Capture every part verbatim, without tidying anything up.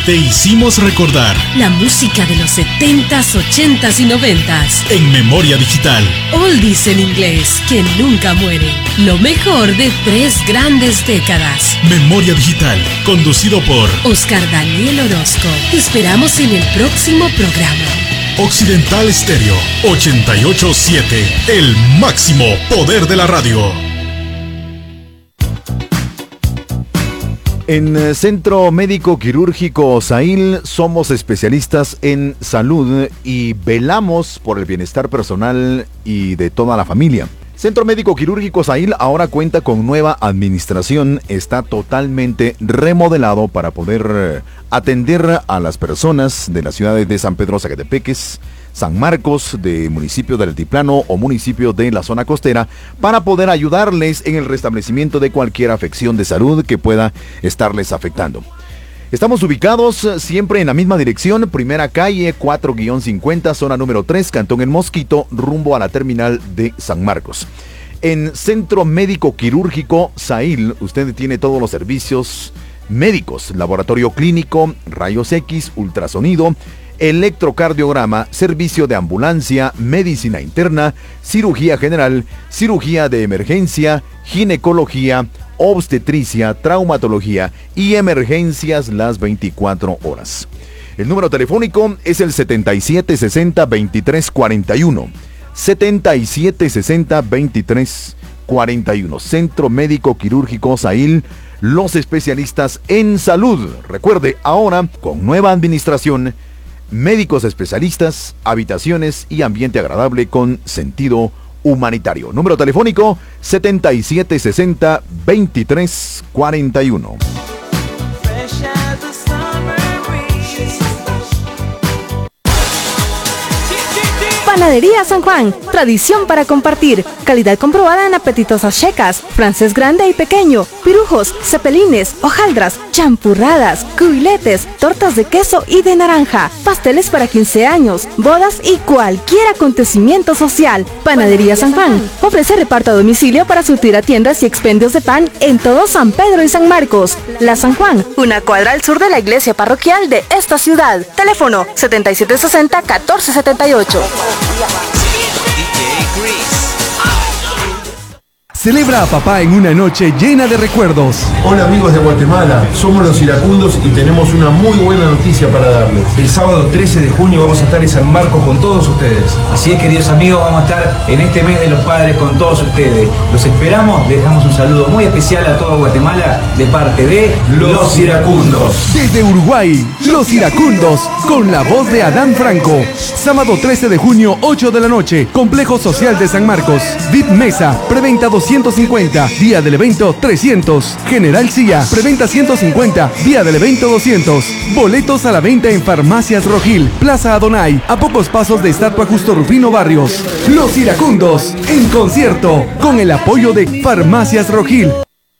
Te hicimos recordar la música de los setentas, ochentas y noventas. En Memoria Digital. Oldies en inglés, que nunca mueren. Lo mejor de tres grandes décadas. Memoria Digital, conducido por Oscar Daniel Orozco. Te esperamos en el próximo programa. Occidental Estéreo ochenta y ocho punto siete, el máximo poder de la radio. En Centro Médico Quirúrgico Sahil somos especialistas en salud y velamos por el bienestar personal y de toda la familia. Centro Médico Quirúrgico Sahil ahora cuenta con nueva administración, está totalmente remodelado para poder atender a las personas de las ciudades de San Pedro Zacatepeques, San Marcos, de municipio del Altiplano o municipio de la zona costera, para poder ayudarles en el restablecimiento de cualquier afección de salud que pueda estarles afectando. Estamos ubicados siempre en la misma dirección, primera calle cuatro guión cincuenta, zona número tres, Cantón El Mosquito, rumbo a la terminal de San Marcos. En Centro Médico Quirúrgico Sahil, usted tiene todos los servicios médicos, laboratorio clínico, rayos X, ultrasonido, electrocardiograma, servicio de ambulancia, medicina interna, cirugía general, cirugía de emergencia, ginecología, obstetricia, traumatología y emergencias las veinticuatro horas. El número telefónico es el setenta y siete sesenta veintitrés cuarenta y uno. setenta y siete sesenta veintitrés cuarenta y uno. Centro Médico Quirúrgico Sahil, los especialistas en salud. Recuerde, ahora con nueva administración, médicos especialistas, habitaciones y ambiente agradable con sentido humanitario. Número telefónico setenta y siete sesenta veintitrés cuarenta y uno. Panadería San Juan, tradición para compartir, calidad comprobada en apetitosas checas, francés grande y pequeño, pirujos, cepelines, hojaldras, champurradas, cubiletes, tortas de queso y de naranja, pasteles para quince años, bodas y cualquier acontecimiento social. Panadería San Juan ofrece reparto a domicilio para surtir a tiendas y expendios de pan en todo San Pedro y San Marcos. La San Juan, una cuadra al sur de la iglesia parroquial de esta ciudad. Teléfono setenta y siete sesenta catorce setenta y ocho. Celebra a papá en una noche llena de recuerdos. Hola amigos de Guatemala, somos los iracundos y tenemos una muy buena noticia para darles. El sábado trece de junio vamos a estar en San Marcos con todos ustedes. Así es, queridos amigos, vamos a estar en este mes de los padres con todos ustedes. Los esperamos, les damos un saludo muy especial a todo Guatemala de parte de Los Iracundos. Desde Uruguay, Los Iracundos, con la voz de Adán Franco. Sábado trece de junio, ocho de la noche, Complejo Social de San Marcos. V I P Mesa, preventa doscientos cincuenta, día del evento trescientos. General Silla, preventa ciento cincuenta, día del evento doscientos. Boletos a la venta en Farmacias Rojil, Plaza Adonai, a pocos pasos de Estatua Justo Rufino Barrios. Los Iracundos, en concierto, con el apoyo de Farmacias Rojil.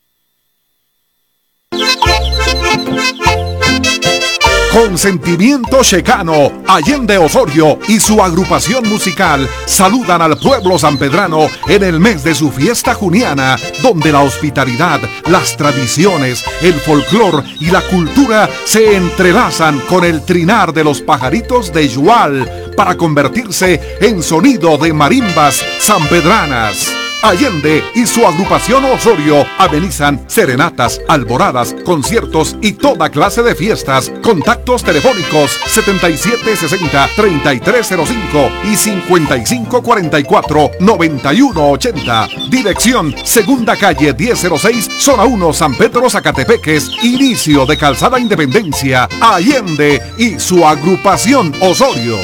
Consentimiento Checano, Allende Osorio y su agrupación musical saludan al pueblo sanpedrano en el mes de su fiesta juniana, donde la hospitalidad, las tradiciones, el folclor y la cultura se entrelazan con el trinar de los pajaritos de Yual para convertirse en sonido de marimbas sanpedranas. Allende y su agrupación Osorio amenizan serenatas, alboradas, conciertos y toda clase de fiestas. Contactos telefónicos setenta y siete sesenta, treinta y tres cero cinco y cincuenta y cinco cuarenta y cuatro, noventa y uno ochenta. Dirección Segunda Calle diez cero seis, Zona uno, San Pedro Zacatepeques. Inicio de Calzada Independencia. Allende y su agrupación Osorio.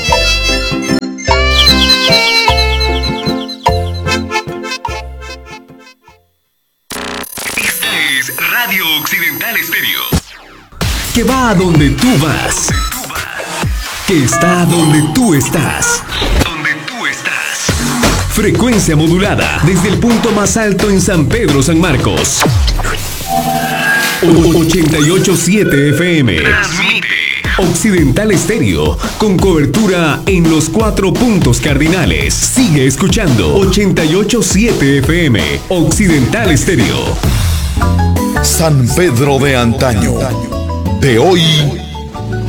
Radio Occidental Estéreo. Que va a donde tú vas. Que está donde tú estás. Donde tú estás. Frecuencia modulada desde el punto más alto en San Pedro, San Marcos. ochenta y ocho punto siete F M. Transmite Occidental Estéreo, con cobertura en los cuatro puntos cardinales. Sigue escuchando ochenta y ocho punto siete F M. Occidental Estéreo. San Pedro de antaño, de hoy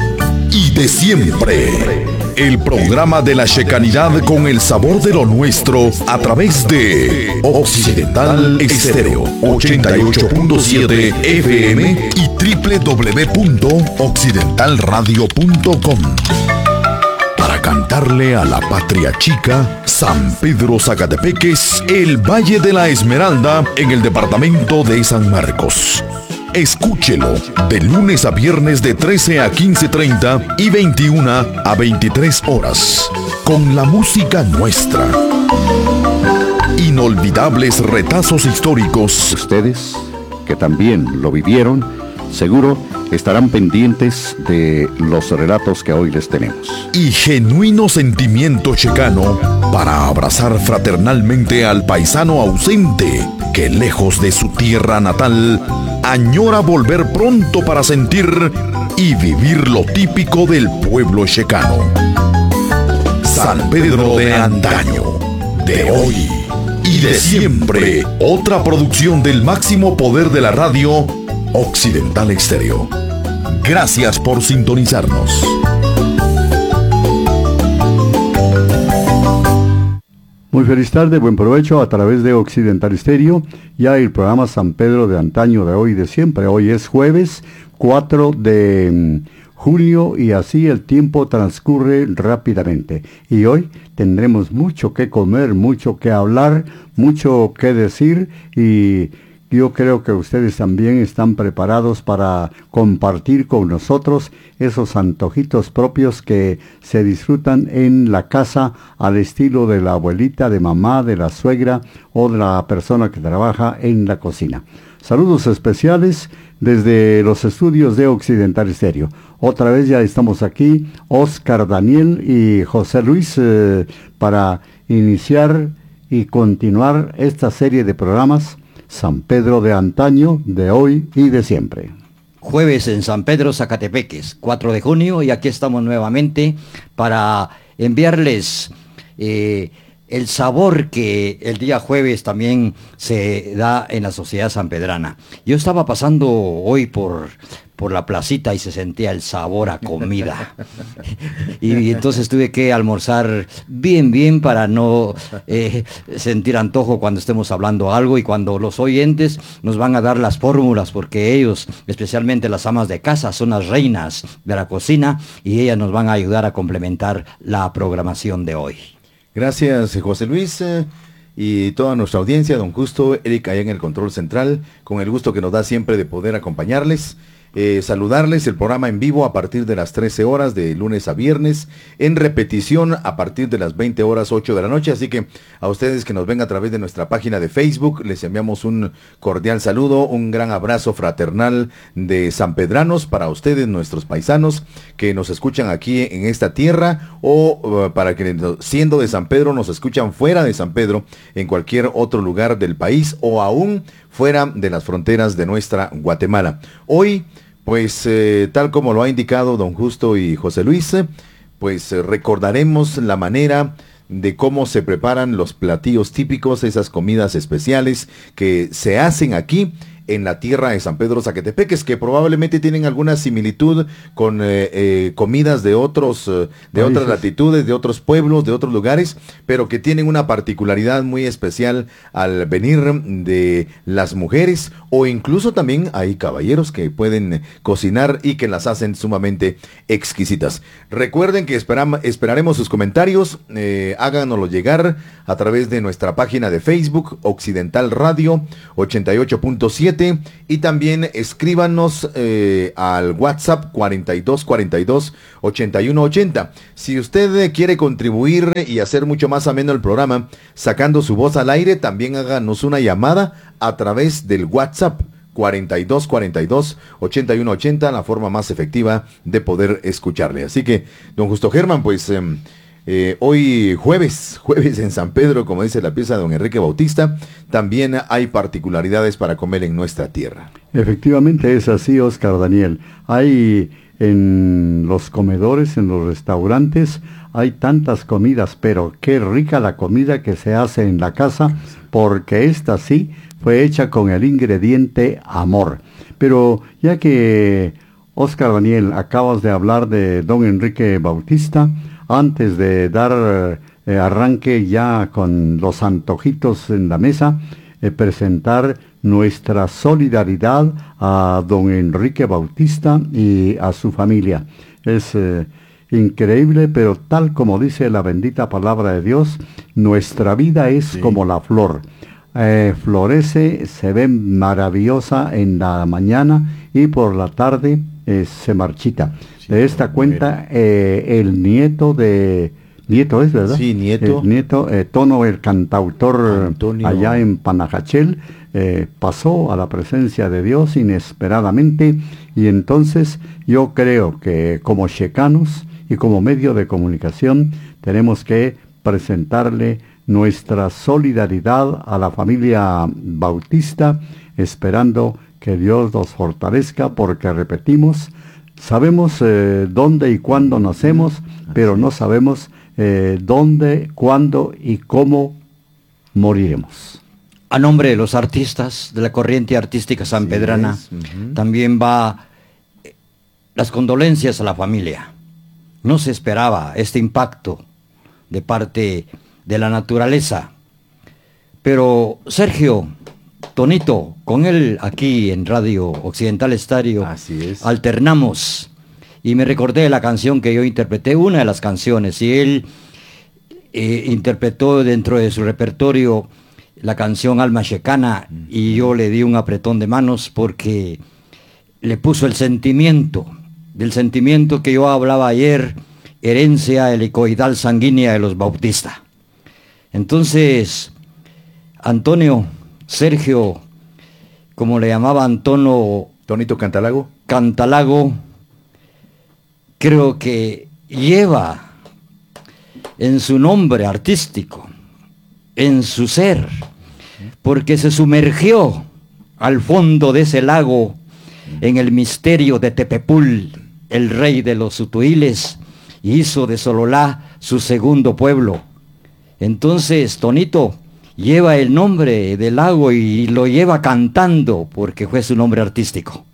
de siempre. El programa de la checanidad con el sabor de lo nuestro a través de Occidental Estéreo ochenta y ocho punto siete F M y doble u doble u doble u punto occidental radio punto com. Para cantarle a la patria chica, San Pedro Zacatepeques, el Valle de la Esmeralda, en el departamento de San Marcos. Escúchelo de lunes a viernes de trece a quince treinta y veintiuna a veintitrés horas, con la música nuestra. Inolvidables retazos históricos. Ustedes, que también lo vivieron, seguro estarán pendientes de los relatos que hoy les tenemos. Y genuino sentimiento checano para abrazar fraternalmente al paisano ausente que, lejos de su tierra natal, añora volver pronto para sentir y vivir lo típico del pueblo checano. San Pedro de antaño, de hoy y de siempre. Otra producción del máximo poder de la radio, Occidental Estéreo. Gracias por sintonizarnos. Muy feliz tarde, buen provecho a través de Occidental Estéreo. Ya el programa San Pedro de antaño, de hoy y de siempre. Hoy es jueves cuatro de julio y así el tiempo transcurre rápidamente. Y hoy tendremos mucho que comer, mucho que hablar, mucho que decir, y yo creo que ustedes también están preparados para compartir con nosotros esos antojitos propios que se disfrutan en la casa al estilo de la abuelita, de mamá, de la suegra o de la persona que trabaja en la cocina. Saludos especiales desde los estudios de Occidental Estéreo. Otra vez ya estamos aquí, Oscar Daniel y José Luis, eh, para iniciar y continuar esta serie de programas San Pedro de antaño, de hoy y de siempre. Jueves en San Pedro Zacatepeques, cuatro de junio, y aquí estamos nuevamente para enviarles eh, el sabor que el día jueves también se da en la sociedad sanpedrana. Yo estaba pasando hoy por, por la placita y se sentía el sabor a comida. y, y entonces tuve que almorzar bien, bien para no eh, sentir antojo cuando estemos hablando algo, y cuando los oyentes nos van a dar las fórmulas, porque ellos, especialmente las amas de casa, son las reinas de la cocina y ellas nos van a ayudar a complementar la programación de hoy. Gracias, José Luis, eh, y toda nuestra audiencia, don Justo, Erika allá en el control central, con el gusto que nos da siempre de poder acompañarles. Eh, saludarles el programa en vivo a partir de las trece horas de lunes a viernes, en repetición a partir de las veinte horas ocho de la noche, así que a ustedes que nos ven a través de nuestra página de Facebook, les enviamos un cordial saludo, un gran abrazo fraternal de sanpedranos para ustedes, nuestros paisanos que nos escuchan aquí en esta tierra, o uh, para que siendo de San Pedro nos escuchan fuera de San Pedro, en cualquier otro lugar del país o aún fuera de las fronteras de nuestra Guatemala. Hoy, pues eh, tal como lo ha indicado don Justo y José Luis, pues eh, recordaremos la manera de cómo se preparan los platillos típicos, esas comidas especiales que se hacen aquí en la tierra de San Pedro Zacatepeques, que probablemente tienen alguna similitud con eh, eh, comidas de otros eh, de Países. Otras latitudes, de otros pueblos, de otros lugares, pero que tienen una particularidad muy especial al venir de las mujeres, o incluso también hay caballeros que pueden cocinar y que las hacen sumamente exquisitas. Recuerden que esperam, esperaremos sus comentarios, eh, háganoslo llegar a través de nuestra página de Facebook, Occidental Radio ochenta y ocho punto siete, y también escríbanos eh, al WhatsApp cuarenta y dos cuarenta y dos ochenta y uno ochenta. Si usted eh, quiere contribuir y hacer mucho más ameno el programa, sacando su voz al aire, también háganos una llamada a través del WhatsApp cuarenta y dos cuarenta y dos ochenta y uno ochenta, la forma más efectiva de poder escucharle. Así que, don Justo Germán, pues eh, Eh, hoy jueves, jueves en San Pedro, como dice la pieza de don Enrique Bautista, también hay particularidades para comer en nuestra tierra. Efectivamente es así, Oscar Daniel. Hay en los comedores, en los restaurantes, hay tantas comidas, pero qué rica la comida que se hace en la casa, porque esta sí fue hecha con el ingrediente amor. Pero ya que Oscar Daniel, acabas de hablar de don Enrique Bautista. Antes de dar eh, arranque ya con los antojitos en la mesa, eh, presentar nuestra solidaridad a don Enrique Bautista y a su familia. Es eh, increíble, pero tal como dice la bendita palabra de Dios, nuestra vida es sí. como la flor. Eh, florece, se ve maravillosa en la mañana y por la tarde eh, se marchita. Sí, de esta cuenta, eh, el nieto de... Nieto es, ¿verdad? Sí, nieto. El nieto, eh, Tono, el cantautor Antonio. allá en Panajachel, eh, pasó a la presencia de Dios inesperadamente, y entonces yo creo que como checanos y como medio de comunicación tenemos que presentarle nuestra solidaridad a la familia Bautista, esperando que Dios los fortalezca, porque repetimos, sabemos eh, dónde y cuándo nacemos, pero no sabemos eh, dónde, cuándo y cómo moriremos. A nombre de los artistas de la corriente artística sanpedrana, sí uh-huh. también va eh, las condolencias a la familia. No se esperaba este impacto de parte de la naturaleza. Pero Sergio, Tonito, con él aquí en Radio Occidental Estéreo, así es. alternamos. Y me recordé la canción que yo interpreté, una de las canciones, y él eh, interpretó dentro de su repertorio la canción Alma Checana, uh-huh. y yo le di un apretón de manos porque le puso el sentimiento, del sentimiento que yo hablaba ayer, herencia helicoidal sanguínea de los Bautista. Entonces, Antonio, Sergio, como le llamaba Antonio... Tonito Cantalago. Cantalago, creo que lleva en su nombre artístico, en su ser, porque se sumergió al fondo de ese lago en el misterio de Tepepul, el rey de los Utuiles, y hizo de Sololá su segundo pueblo. Entonces, Tonito lleva el nombre del lago y lo lleva cantando porque fue su nombre artístico.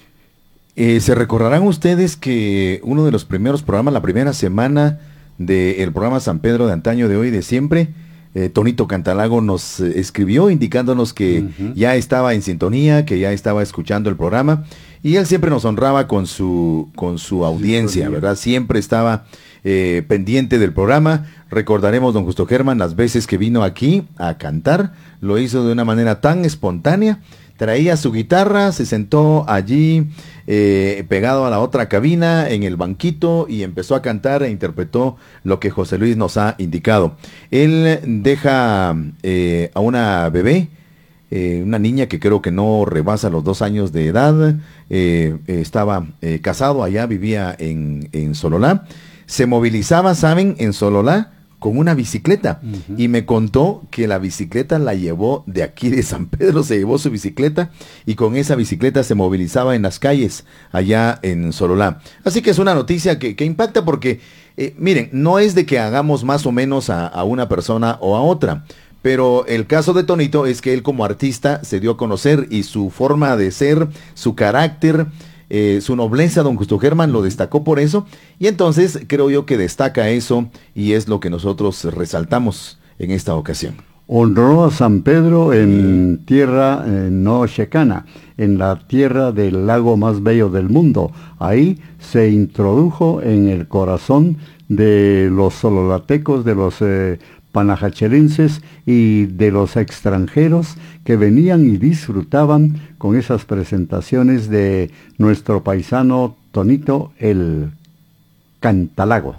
Eh, se recordarán ustedes que uno de los primeros programas, la primera semana del programa San Pedro de antaño, de hoy, de siempre, eh, Tonito Cantalago nos eh, escribió indicándonos que uh-huh. ya estaba en sintonía, que ya estaba escuchando el programa, y él siempre nos honraba con su, con su audiencia, sí, ¿verdad? Siempre estaba eh, pendiente del programa. Recordaremos, don Justo Germán, las veces que vino aquí a cantar, lo hizo de una manera tan espontánea, traía su guitarra, se sentó allí eh, pegado a la otra cabina en el banquito y empezó a cantar e interpretó lo que José Luis nos ha indicado. Él deja eh, a una bebé, eh, una niña que creo que no rebasa los dos años de edad, eh, eh, estaba eh, casado allá, vivía en, en Sololá, se movilizaba, ¿saben?, en Sololá, con una bicicleta, uh-huh. y me contó que la bicicleta la llevó de aquí de San Pedro, se llevó su bicicleta y con esa bicicleta se movilizaba en las calles allá en Sololá. Así que es una noticia que, que impacta porque, eh, miren, no es de que hagamos más o menos a, a una persona o a otra, pero el caso de Tonito es que él como artista se dio a conocer y su forma de ser, su carácter, Eh, su nobleza, don Justo Germán, lo destacó por eso, y entonces creo yo que destaca eso y es lo que nosotros resaltamos en esta ocasión. Honró a San Pedro en tierra eh, no checana, en la tierra del lago más bello del mundo. Ahí se introdujo en el corazón de los sololatecos, de los eh, panajachelenses y de los extranjeros que venían y disfrutaban con esas presentaciones de nuestro paisano Tonito el Cantalago.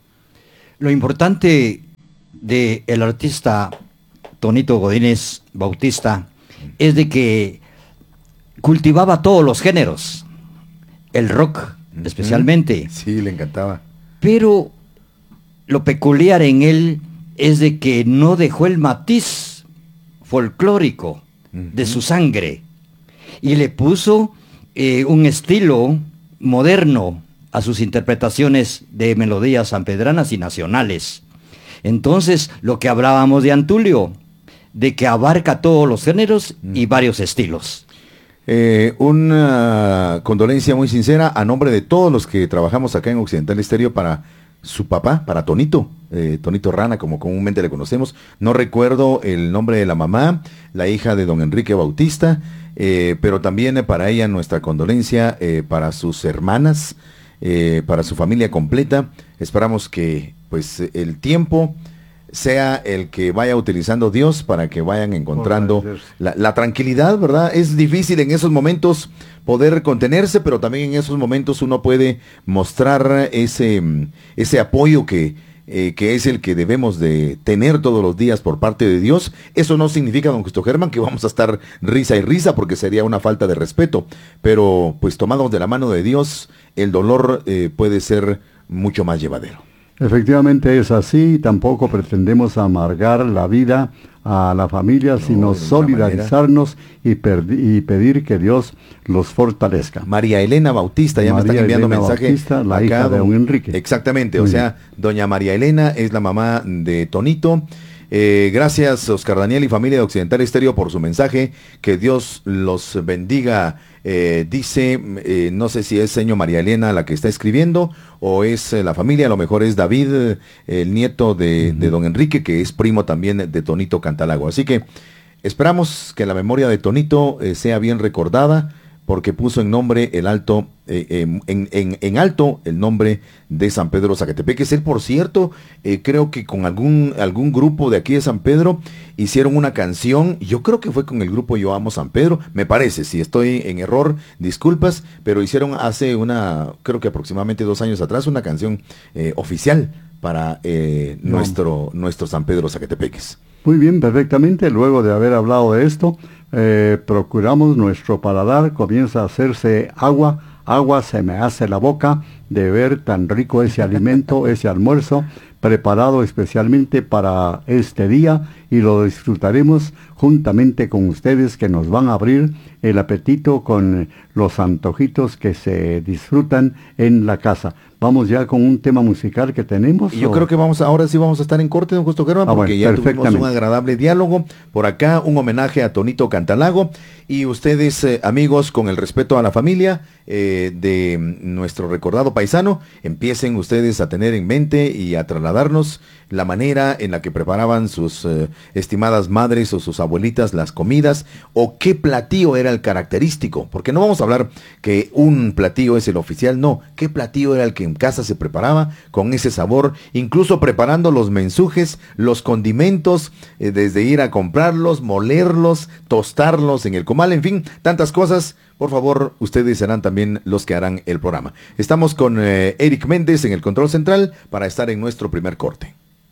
Lo importante de el artista Tonito Godínez Bautista es de que cultivaba todos los géneros, el rock especialmente. Sí, le encantaba. Pero lo peculiar en él es de que no dejó el matiz folclórico uh-huh. de su sangre y le puso eh, un estilo moderno a sus interpretaciones de melodías sanpedranas y nacionales. Entonces, lo que hablábamos de Antulio, de que abarca todos los géneros uh-huh. y varios estilos. Eh, una condolencia muy sincera a nombre de todos los que trabajamos acá en Occidental Estéreo para su papá, para Tonito, eh, Tonito Rana, como comúnmente le conocemos. No recuerdo el nombre de la mamá, la hija de don Enrique Bautista, eh, pero también para ella nuestra condolencia, eh, para sus hermanas, eh, para su familia completa. Esperamos que pues el tiempo sea el que vaya utilizando Dios para que vayan encontrando la, la tranquilidad, ¿verdad? Es difícil en esos momentos poder contenerse, pero también en esos momentos uno puede mostrar ese, ese apoyo que, eh, que es el que debemos de tener todos los días por parte de Dios. Eso no significa, don Justo Germán, que vamos a estar risa y risa, porque sería una falta de respeto, pero pues tomados de la mano de Dios, el dolor eh, puede ser mucho más llevadero. Efectivamente es así, tampoco pretendemos amargar la vida a la familia, no, sino solidarizarnos y, y pedir que Dios los fortalezca. María Elena Bautista, ya María me están enviando Elena mensaje. Bautista, la acá, hija de don Enrique. Exactamente, Muy o sea, bien. Doña María Elena es la mamá de Tonito. Eh, gracias Oscar Daniel y familia de Occidental Estéreo por su mensaje, que Dios los bendiga. Eh, dice, eh, no sé si es señor María Elena la que está escribiendo o es eh, la familia, a lo mejor es David, eh, el nieto de, uh-huh. de don Enrique, que es primo también de Tonito Cantalago. Así que esperamos que la memoria de Tonito eh, sea bien recordada, porque puso en nombre el alto, eh, eh, en, en, en alto el nombre de San Pedro Zacatepeques. Él, por cierto, eh, creo que con algún, algún grupo de aquí de San Pedro hicieron una canción, yo creo que fue con el grupo Yo Amo San Pedro, me parece, si estoy en error, disculpas, pero hicieron hace una, creo que aproximadamente dos años atrás, una canción eh, oficial para eh, no. nuestro, nuestro San Pedro Zacatepeques. Muy bien, perfectamente. Luego de haber hablado de esto, eh, procuramos nuestro paladar, comienza a hacerse agua, agua se me hace la boca de ver tan rico ese alimento, ese almuerzo, preparado especialmente para este día, y lo disfrutaremos juntamente con ustedes, que nos van a abrir el apetito con los antojitos que se disfrutan en la casa. Vamos ya con un tema musical que tenemos. Y yo o... creo que vamos ahora sí vamos a estar en corte, don Justo Germán, ah, porque bueno, ya tuvimos un agradable diálogo. Por acá un homenaje a Tonito Cantalago, y ustedes eh, amigos, con el respeto a la familia eh, de nuestro recordado paisano, empiecen ustedes a tener en mente y a trasladarnos la manera en la que preparaban sus eh, estimadas madres o sus abuelitas las comidas, o qué platillo era el característico, porque no vamos a hablar que un platillo es el oficial, no, qué platillo era el que en casa se preparaba con ese sabor, incluso preparando los mensujes, los condimentos, eh, desde ir a comprarlos, molerlos, tostarlos en el comal, en fin, tantas cosas. Por favor, ustedes serán también los que harán el programa. Estamos con eh, Eric Méndez en el control central para estar en nuestro primer corte.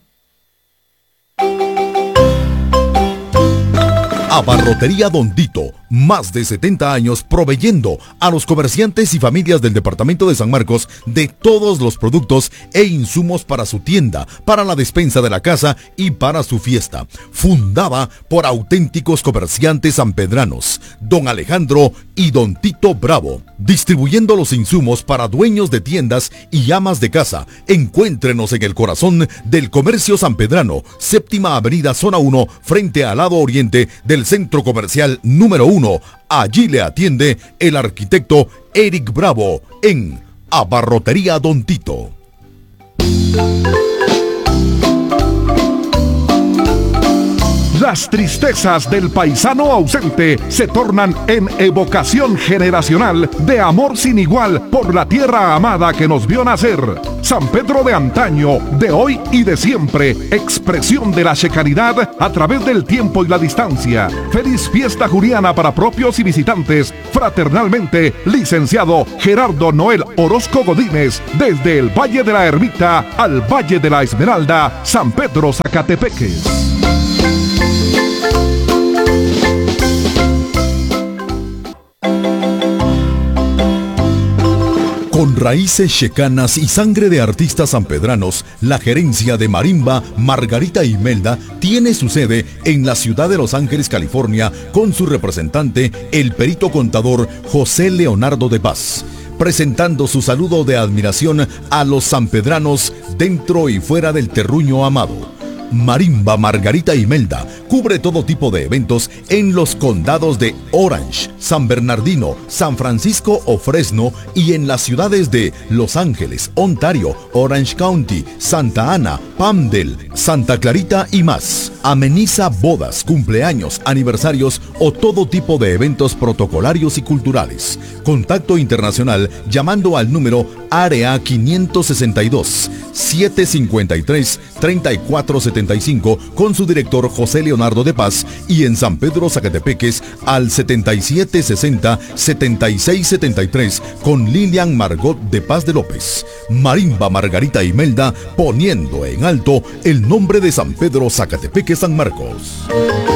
Abarrotería Don Tito, más de setenta años proveyendo a los comerciantes y familias del departamento de San Marcos de todos los productos e insumos para su tienda, para la despensa de la casa y para su fiesta. Fundada por auténticos comerciantes sanpedranos, don Alejandro y don Tito Bravo. Distribuyendo los insumos para dueños de tiendas y amas de casa. Encuéntrenos en el corazón del comercio sanpedrano, séptima avenida zona uno, frente al lado oriente del centro comercial número uno. Allí le atiende el arquitecto Eric Bravo en Abarrotería Don Tito. Las tristezas del paisano ausente se tornan en evocación generacional de amor sin igual por la tierra amada que nos vio nacer. San Pedro de antaño, de hoy y de siempre, expresión de la checanidad a través del tiempo y la distancia. Feliz fiesta juriana para propios y visitantes. Fraternalmente, licenciado Gerardo Noel Orozco Godínez, desde el Valle de la Ermita al Valle de la Esmeralda, San Pedro Zacatepeques. Con raíces checanas y sangre de artistas sanpedranos, la gerencia de Marimba Margarita Imelda tiene su sede en la ciudad de Los Ángeles, California, con su representante, el perito contador José Leonardo de Paz, presentando su saludo de admiración a los sanpedranos dentro y fuera del terruño amado. Marimba Margarita Imelda cubre todo tipo de eventos en los condados de Orange, San Bernardino, San Francisco o Fresno y en las ciudades de Los Ángeles, Ontario, Orange County, Santa Ana, Palmdale, Santa Clarita y más. Ameniza bodas, cumpleaños, aniversarios o todo tipo de eventos protocolarios y culturales. Contacto internacional llamando al número área quinientos sesenta y dos, setecientos cincuenta y tres, treinta y cuatro setenta y cinco con su director José Leonardo de Paz y en San Pedro Zacatepeques al setenta y siete sesenta, setenta y seis setenta y tres con Lilian Margot de Paz de López. Marimba Margarita Imelda poniendo en alto el nombre de San Pedro Zacatepeques San Marcos.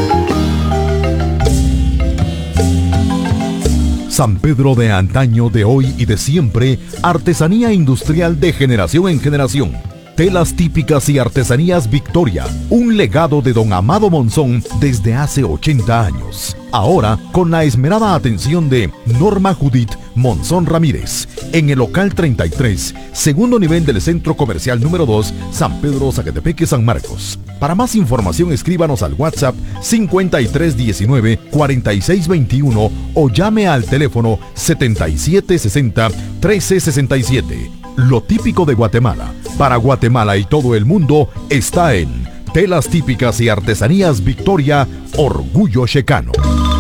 San Pedro de antaño, de hoy y de siempre, artesanía industrial de generación en generación. Telas típicas y artesanías Victoria, un legado de don Amado Monzón desde hace ochenta años. Ahora, con la esmerada atención de Norma Judith Monzón Ramírez, en el local treinta y tres, segundo nivel del Centro Comercial número dos, San Pedro Zacatepeque San Marcos. Para más información escríbanos al WhatsApp cincuenta y tres diecinueve, cuarenta y seis veintiuno o llame al teléfono setenta y siete sesenta, trece sesenta y siete. Lo típico de Guatemala, para Guatemala y todo el mundo, está en Telas Típicas y Artesanías Victoria, Orgullo Checano.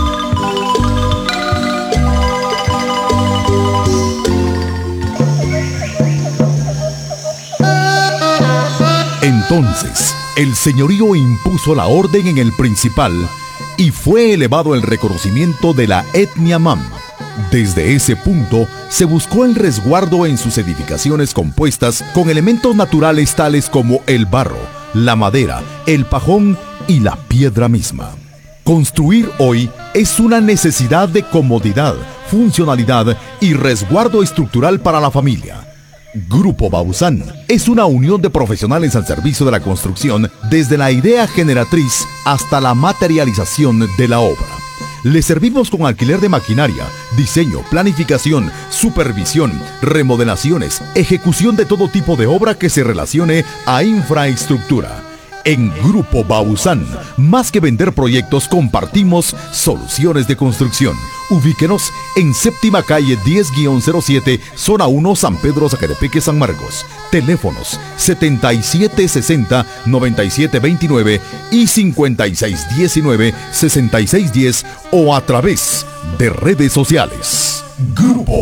Entonces, el señorío impuso la orden en el principal y fue elevado el reconocimiento de la etnia Mam. Desde ese punto, se buscó el resguardo en sus edificaciones compuestas con elementos naturales tales como el barro, la madera, el pajón y la piedra misma. Construir hoy es una necesidad de comodidad, funcionalidad y resguardo estructural para la familia. Grupo Bausán es una unión de profesionales al servicio de la construcción desde la idea generatriz hasta la materialización de la obra. Le servimos con alquiler de maquinaria, diseño, planificación, supervisión, remodelaciones, ejecución de todo tipo de obra que se relacione a infraestructura. En Grupo Bausán, más que vender proyectos, compartimos soluciones de construcción. Ubíquenos en séptima calle diez cero siete, zona uno, San Pedro Zacatepeque San Marcos. Teléfonos setenta y siete sesenta, noventa y siete veintinueve y cincuenta y seis diecinueve, sesenta y seis diez o a través de redes sociales. Grupo